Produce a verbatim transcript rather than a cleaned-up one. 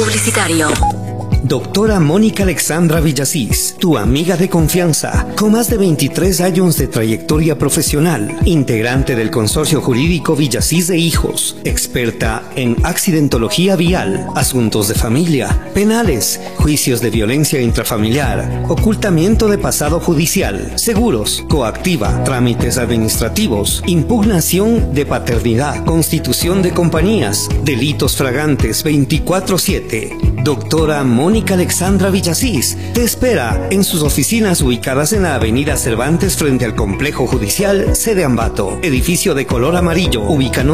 publicitario. Doctora Mónica Alexandra Villasís, tu amiga de confianza, con más de veintitrés años de trayectoria profesional, integrante del consorcio jurídico Villasís e Hijos, experta en accidentología vial, asuntos de familia, penales, juicios de violencia intrafamiliar, ocultamiento de pasado judicial, seguros, coactiva, trámites administrativos, impugnación de paternidad, constitución de compañías, delitos fragantes veinticuatro siete. Doctora Mónica Alexandra Villasís te espera en sus oficinas ubicadas en la avenida Cervantes frente al Complejo Judicial Sede Ambato, edificio de color amarillo, ubicado